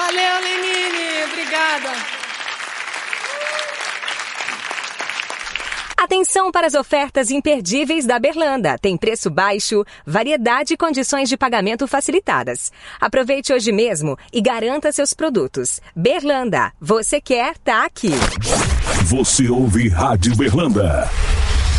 Valeu, Lenine. Obrigada. Atenção para as ofertas imperdíveis da Berlanda. Tem preço baixo, variedade e condições de pagamento facilitadas. Aproveite hoje mesmo e garanta seus produtos. Berlanda, você quer, tá aqui. Você ouve Rádio Berlanda.